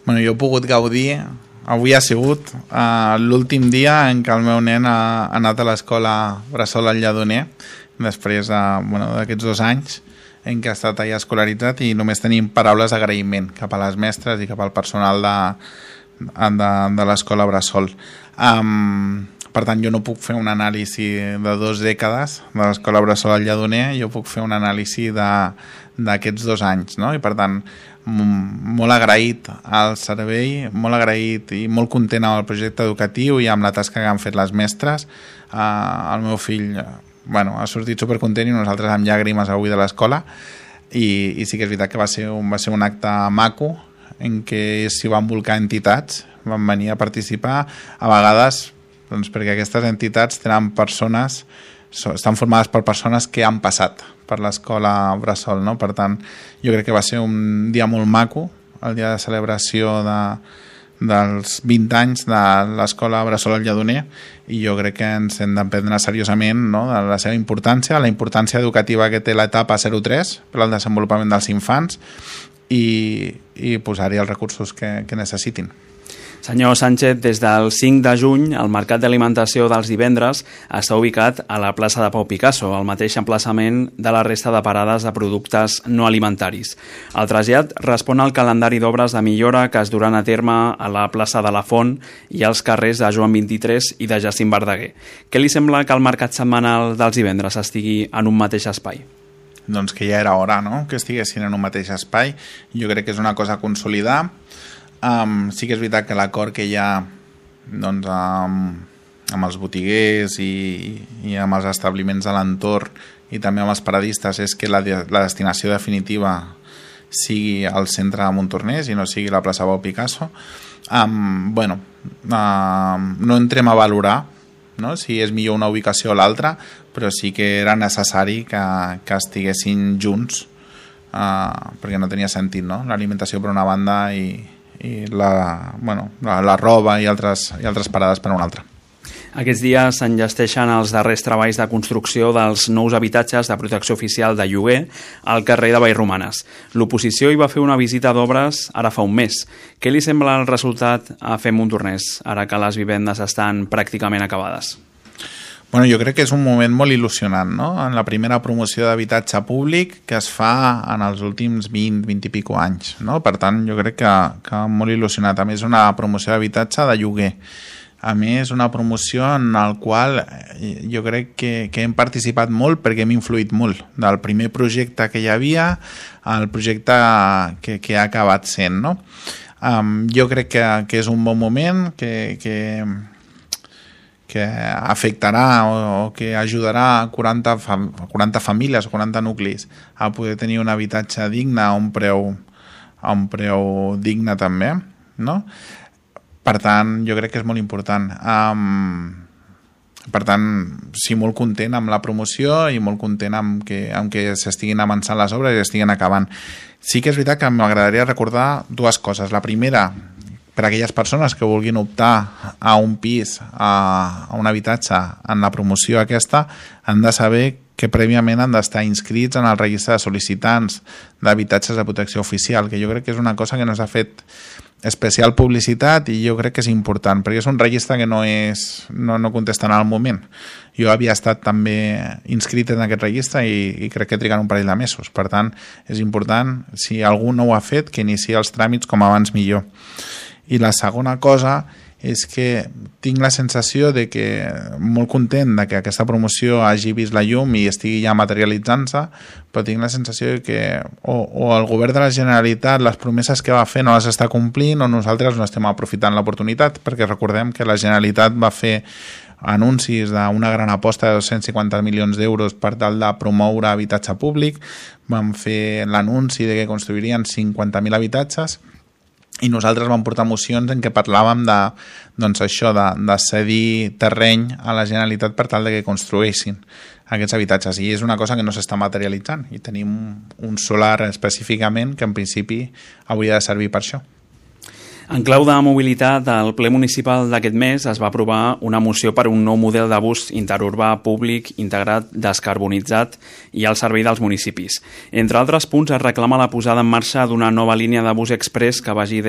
Bueno, jo he pogut gaudir, avui ha sigut l'últim dia en què el meu nen ha anat a l'escola Bressol al Lledoner, després d'aquests 2 anys en què ha estat allà escolaritzat, i només tenim paraules d'agraïment cap a les mestres i cap al personal de l'escola Bressol. Per tant, jo no puc fer una anàlisi de 2 dècades de l'escola Bressol al Lledoner, jo puc fer una anàlisi d'aquests 2 anys, no? I per tant, molt agraït al servei, molt agraït i molt content amb el projecte educatiu i amb la tasca que han fet les mestres. El meu fill ha sortit supercontent i nosaltres amb llàgrimes avui de l'escola, i sí que és veritat que va ser un acte maco en què s'hi van volcar entitats, van venir a participar, a vegades perquè aquestes entitats tenen persones, estan formades per persones que han passat per l'escola Bressol, no? Per tant, jo crec que va ser un dia molt maco, el dia de celebració dels 20 anys de l'escola Bressol al Lledoner, i jo crec que ens hem d'emprendre seriosament, no?, de la seva importància, la importància educativa que té l'etapa 0-3 per al desenvolupament dels infants, i posar-hi els recursos que necessitin. Senyor Sánchez, des del 5 de juny, el Mercat d'Alimentació dels divendres està ubicat a la plaça de Pau Picasso, al mateix emplaçament de la resta de parades de productes no alimentaris. El trasllat respon al calendari d'obres de millora que es duran a terme a la plaça de la Font i als carrers de Joan 23 i de Jacint Verdaguer. Què li sembla que el mercat setmanal dels divendres estigui en un mateix espai? Doncs que ja era hora, no?, que estiguessin en un mateix espai. Jo crec que és una cosa a consolidar. Sí que és veritat que l'acord que hi ha amb els botiguers i amb els establiments de l'entorn i també amb els paradistes és que la destinació definitiva sigui el centre de Montornès i no sigui la plaça Pau Picasso. No entrem a valorar, no?, si és millor una ubicació o l'altra, però sí que era necessari que estiguessin junts, perquè no tenia sentit, no?, l'alimentació per una banda i la roba i altres parades per una altra. Aquests dies s'enllesteixen els darrers treballs de construcció dels nous habitatges de protecció oficial de lloguer al carrer de Vallromanes. L'oposició hi va fer una visita d'obres ara fa un mes. Què li sembla el resultat a fer Montornès, ara que les vivendes estan pràcticament acabades? Bueno, jo crec que és un moment molt il·lusionant, no?, en la primera promoció d'habitatge públic que es fa en els últims 20 i pico anys, no? Per tant, jo crec que molt il·lusionat. A més, una promoció d'habitatge de lloguer. A més, una promoció en la qual jo crec que hem participat molt perquè hem influït molt del primer projecte que hi havia al projecte que ha acabat sent, no? Jo crec que és un bon moment, que afectarà o que ajudarà a 40 famílies o 40 nuclis a poder tenir un habitatge digne a un preu digne també, no? Per tant, jo crec que és molt important. Per tant, sí, molt content amb la promoció i molt content amb que s'estiguin avançant les obres i estiguin acabant. Sí que és veritat que m'agradaria recordar 2 coses. La primera, per a aquelles persones que vulguin optar a un pis, a un habitatge en la promoció aquesta, han de saber que prèviament han d'estar inscrits en el registre de sol·licitants d'habitatges de protecció oficial, que jo crec que és una cosa que no s'ha fet especial publicitat i jo crec que és important, perquè és un registre que no contestarà al moment. Jo havia estat també inscrit en aquest registre i crec que triguen un parell de mesos. Per tant, és important, si algú no ho ha fet, que iniciï els tràmits com abans millor. I la segona cosa és que tinc la sensació de que, molt content de que aquesta promoció hagi vist la llum i estigui ja materialitzant-se, però tinc la sensació de que o el govern de la Generalitat les promeses que va fer no les està complint o nosaltres no estem aprofitant l'oportunitat, perquè recordem que la Generalitat va fer anuncis d'una gran aposta de 250 milions d'euros per tal de promoure habitatge públic, van fer l'anunci de que construirien 50.000 habitatges, i nosaltres vam portar mocions en què parlàvem de cedir terreny a la Generalitat per tal de que construïssin aquests habitatges, i és una cosa que no s'està materialitzant, i tenim un solar específicament que en principi hauria de servir per això. En clau de mobilitat, al ple municipal d'aquest mes es va aprovar una moció per un nou model de bus interurbà públic integrat, descarbonitzat i al servei dels municipis. Entre altres punts, es reclama la posada en marxa d'una nova línia de bus express que vagi